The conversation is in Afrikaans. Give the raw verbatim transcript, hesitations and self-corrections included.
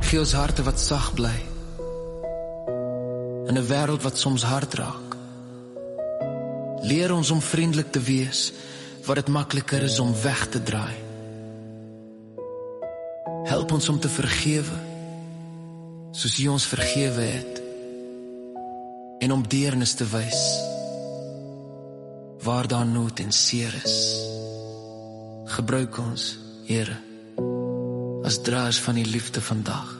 gee ons harte wat sag bly, in 'n wêreld wat soms hard raak. Leer ons om vriendelik te wees, wat dit makliker is om weg te draai. Help ons om te vergewe, soos U ons vergewe het, en om deernis te wys, waar daar nood en seer is. Gebruik ons, Here, as draers van die liefde vandag.